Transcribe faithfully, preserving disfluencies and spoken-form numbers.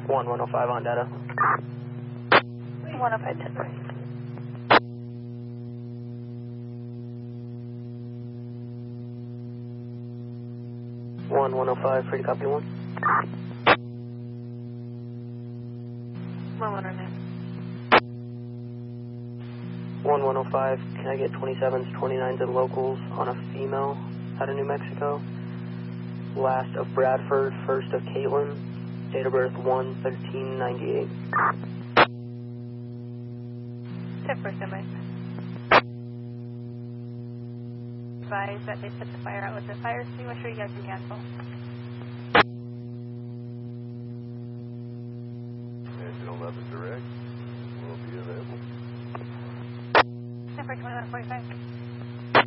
one one oh five on data. one oh five, ten three. one one oh five, free to copy one. one one oh nine. one one oh five, can I get twenty-sevens, twenty-nines, and locals on a female out of New Mexico? Last of Bradford, first of Caitlin, date of birth one thirteen ninety-eight. ten four, stand by. Advise that they put the fire out with the fire extinguisher, you guys can cancel. Engine eleven direct will be available. ten four, twenty-one forty-five.